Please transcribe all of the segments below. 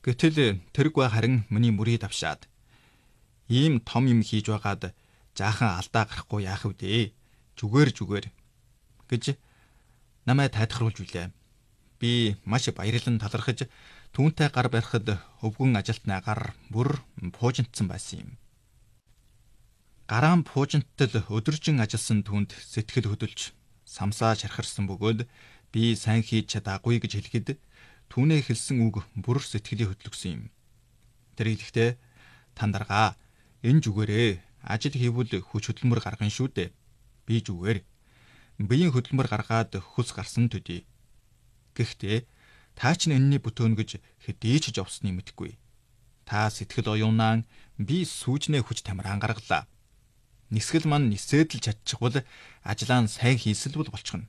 Гэтэл тэргүй харин миний мөрийг давшаад ийм том юм хийж байгаад жаахан алдаа гарахгүй яах вэ? Зүгээр гэж намайг тайлхруулж билээ. Би маш баярлан талархаж түүнтэй гар барихад өвгөн ажилтны агаар бүр пуужинтсан байсан юм. Гараан пуужинттал өдөржин ажилласан түүнд сэтгэл хөдөлж самсаа шархарсан бөгөөд би сайн хийж чадаагүй гэж хэлэхэд түүнээ хэлсэн үг бүр сэтгэлийг хөдлөсөн юм. Тэр хэлэхдээ тандаргаа энэ зүгээрээ ажил хийвэл хүч хөдөлмөр гаргана шүү дээ. Би зүгээр биеийн хөдөлмөр гаргаад хөс гарсан төдий. Гэхдээ та ч энэний бүтээн гэж хэдий ч жовсны мэдгүй. Та сэтгэл оюунаа би сүүжнээ хүч тамираан гаргалаа. Нисгэл маань нисээд л чадчихвал ажлаа сайн хийсэлбэл болчихно.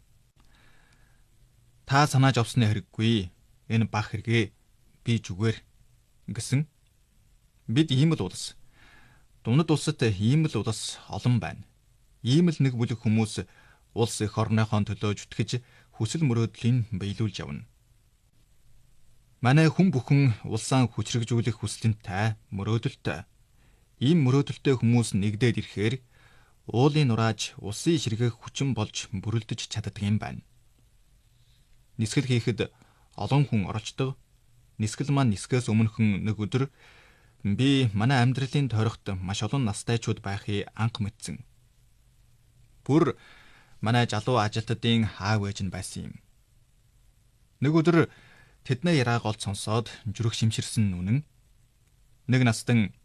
Та санааж авсны хэрэггүй. Энэ баг хэрэгээ. Би зүгээр гэсэн. Бид ийм л улс. Дундад улсад ийм л улс олон байна. Ийм л нэг бүлэг хүмүүс улс эх орныхон төлөө зүтгэж хүсэл мөрөөдлийн биелүүлж явна. Манай хүн бүхэн улсаа хүчрэгжүүлэх хүслэнтэй, мөрөөдөлтэй. Ийм мөрөөдөлтэй хүмүүс нэгдээд ирэхээр уулын нурааж улсын ширгээх хүчин болж бүрэлдэж чаддаг юм байна. Нисгэл хийхэд олон хүн оролцдог. Нисгэл маань нисгээс өмнөхөн нэг өдөр би манай амьдралын тойрогт маш олон настайчууд байхыг анх мэдсэн. Бүр манай залуу ажилтнуудын аав ээж нь байсан юм. Нэг өдөр тэдний яриаг олж сонсоод зүрх шимширсэн үнэн. Нэг настан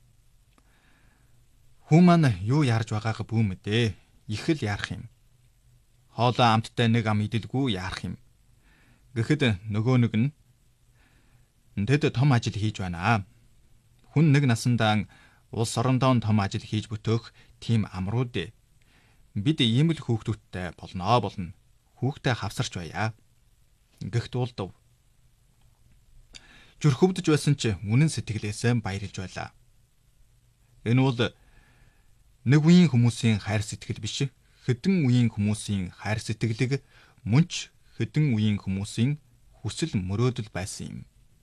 "Хүн маань юу яарж байгааг бүү мэдээ. Их л яарах юм. Хоолой амттай нэг ам идэлгүй яарах юм." Гэхэд нөгөө нэг нь "Тэд том ажил хийж байна. Хүн нэг насандаа улс орондоо том ажил хийж бүтөөх тийм амрууд ээ. Бид ийм л хүүхдүүдтэй болно. Хүүхдээ хавсарч байя." Гэгт улдав. Зүрхөвдөж байсан ч үнэн сэтгэлээсээ баярлж байлаа. Энэ бол нэг үеийн хүмүүсийн хайр сэтгэл биш, хэдэн үеийн хүмүүсийн хайр сэтгэлийг мөнч хэдэн үеийн хүмүүсийн хүсэл мөрөөдөл байсан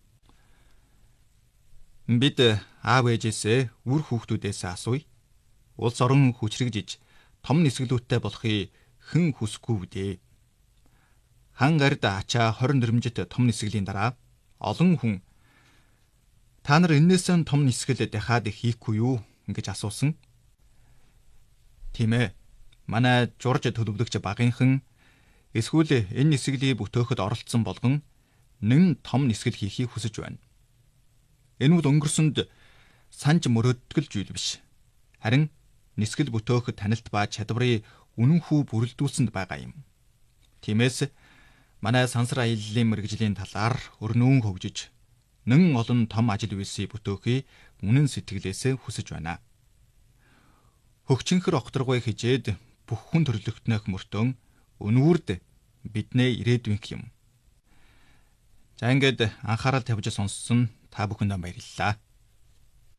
юм. Бид аав ээжээсээ үр хүүхдүүдээс асууя. Улс орон хүчрэгжиж том нисгэлүүттэй болохыг хэн хүсэхгүй вэ? Хан гард ачаа 20 нэрмжит том нисгэлийн дараа олон хүн "Та нар энээс нь том нисгэл дахиад хийхгүй юу?" гэж асуусан. Тийм ээ. Манай журж төлөвлөгч багийнхан эсвэл энэ нисгэлийг бүтөөхөд оролцсон болгон нэг том нисгэл хийхийг хүсэж байна. Энэ бол өнгөрсөнд санж мөрөөдгөл зүйл биш. Харин нисгэл бүтөөхөд танилт ба чадварыг үнэнхүү бүрэлдүүлсэнд байгаа юм. Тиймээс манай сансар аяллалын мэргэжлийн талаар өрнөөн хөгжиж нэн олон том ажил үйлсийг бүтөөхийг үнэн сэтгэлээсээ хүсэж байна. Хөгчинхэр огторгой хижээд бүх хүн төрлөختнөх мөртөө өнүүрд биднээ ирээдүйнх юм. За ингээд анхаарал тавьж сонссон та бүхэндээ баярлалаа.